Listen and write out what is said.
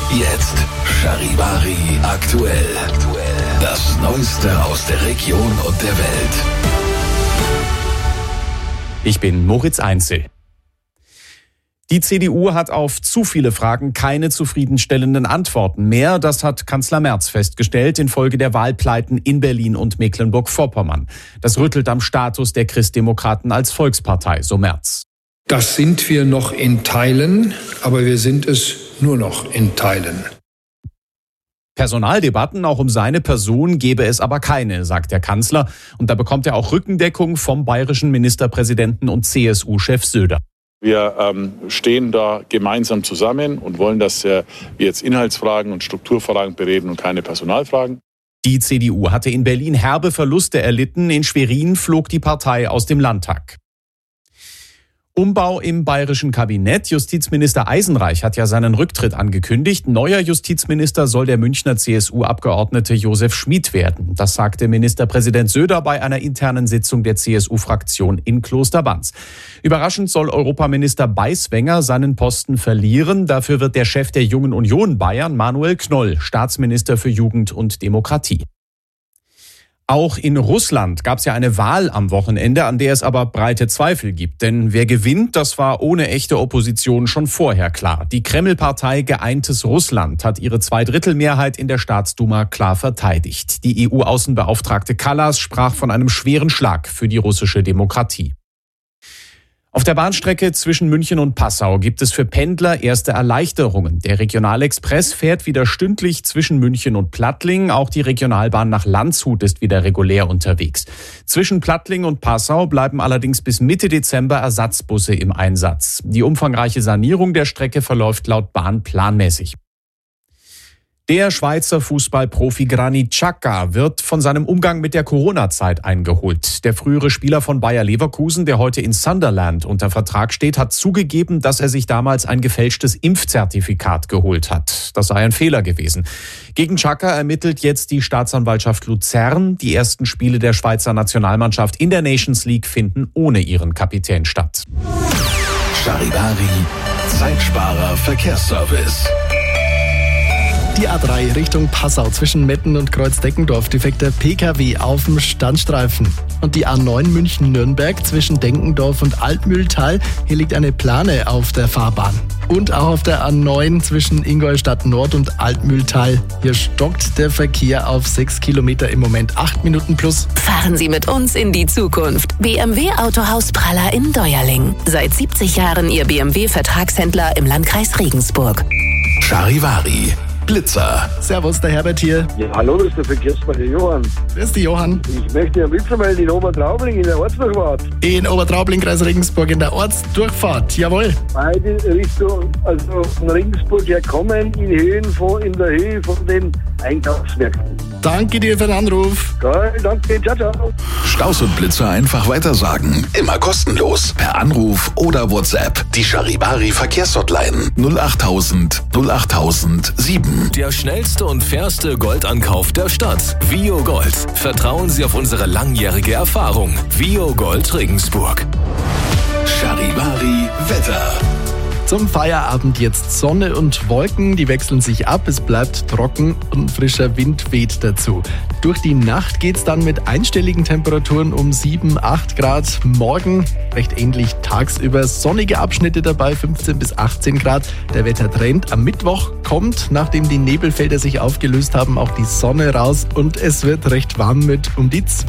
Jetzt Charivari aktuell. Das Neueste aus der Region und der Welt. Ich bin Moritz Einzel. Die CDU hat auf zu viele Fragen keine zufriedenstellenden Antworten mehr. Das hat Kanzler Merz festgestellt infolge der Wahlpleiten in Berlin und Mecklenburg-Vorpommern. Das rüttelt am Status der Christdemokraten als Volkspartei, so Merz. Das sind wir noch in Teilen, aber wir sind es nur noch in Teilen. Personaldebatten auch um seine Person gebe es aber keine, sagt der Kanzler. Und da bekommt er auch Rückendeckung vom bayerischen Ministerpräsidenten und CSU-Chef Söder. Wir stehen da gemeinsam zusammen und wollen, dass wir jetzt Inhaltsfragen und Strukturfragen bereden und keine Personalfragen. Die CDU hatte in Berlin herbe Verluste erlitten. In Schwerin flog die Partei aus dem Landtag. Umbau im bayerischen Kabinett. Justizminister Eisenreich hat ja seinen Rücktritt angekündigt. Neuer Justizminister soll der Münchner CSU-Abgeordnete Josef Schmid werden. Das sagte Ministerpräsident Söder bei einer internen Sitzung der CSU-Fraktion in Klosterbanz. Überraschend soll Europaminister Beiswenger seinen Posten verlieren. Dafür wird der Chef der Jungen Union Bayern, Manuel Knoll, Staatsminister für Jugend und Demokratie. Auch in Russland gab es ja eine Wahl am Wochenende, an der es aber breite Zweifel gibt. Denn wer gewinnt, das war ohne echte Opposition schon vorher klar. Die Kreml-Partei Geeintes Russland hat ihre Zweidrittelmehrheit in der Staatsduma klar verteidigt. Die EU-Außenbeauftragte Kallas sprach von einem schweren Schlag für die russische Demokratie. Auf der Bahnstrecke zwischen München und Passau gibt es für Pendler erste Erleichterungen. Der Regionalexpress fährt wieder stündlich zwischen München und Plattling. Auch die Regionalbahn nach Landshut ist wieder regulär unterwegs. Zwischen Plattling und Passau bleiben allerdings bis Mitte Dezember Ersatzbusse im Einsatz. Die umfangreiche Sanierung der Strecke verläuft laut Bahn planmäßig. Der Schweizer Fußballprofi Granit Xhaka wird von seinem Umgang mit der Corona-Zeit eingeholt. Der frühere Spieler von Bayer Leverkusen, der heute in Sunderland unter Vertrag steht, hat zugegeben, dass er sich damals ein gefälschtes Impfzertifikat geholt hat. Das sei ein Fehler gewesen. Gegen Xhaka ermittelt jetzt die Staatsanwaltschaft Luzern. Die ersten Spiele der Schweizer Nationalmannschaft in der Nations League finden ohne ihren Kapitän statt. Charivari, Zeitsparer Verkehrsservice. Die A3 Richtung Passau zwischen Metten und Kreuzdeckendorf defekter PKW auf dem Standstreifen. Und die A9 München-Nürnberg zwischen Denkendorf und Altmühltal. Hier liegt eine Plane auf der Fahrbahn. Und auch auf der A9 zwischen Ingolstadt Nord und Altmühltal. Hier stockt der Verkehr auf 6 Kilometer im Moment. 8 Minuten plus. Fahren Sie mit uns in die Zukunft. BMW Autohaus Praller in Deuerling. Seit 70 Jahren Ihr BMW-Vertragshändler im Landkreis Regensburg. Charivari. Blitzer. Servus, der Herbert hier. Ja, hallo, das ist der Verkehrssprecher Johann. Grüß dich, Johann. Ich möchte einen Blitzer melden in Obertraubling in der Ortsdurchfahrt. In Obertraubling, Kreis Regensburg, in der Ortsdurchfahrt. Jawohl. Beide Richtung, also von Regensburg her kommen, in der Höhe von den Einkaufsmärkten. Danke dir für den Anruf. Geil, danke, ciao, ciao. Staus und Blitzer einfach weitersagen. Immer kostenlos. Per Anruf oder WhatsApp. Die Charivari Verkehrshotline 08000 08007. Der schnellste und fairste Goldankauf der Stadt. Vio Gold. Vertrauen Sie auf unsere langjährige Erfahrung. Vio Gold Regensburg. Charivari Wetter. Zum Feierabend jetzt Sonne und Wolken, die wechseln sich ab, es bleibt trocken und frischer Wind weht dazu. Durch die Nacht geht's dann mit einstelligen Temperaturen um 7, 8 Grad. Morgen recht ähnlich tagsüber, sonnige Abschnitte dabei, 15 bis 18 Grad. Der Wettertrend am Mittwoch kommt, nachdem die Nebelfelder sich aufgelöst haben, auch die Sonne raus und es wird recht warm mit um die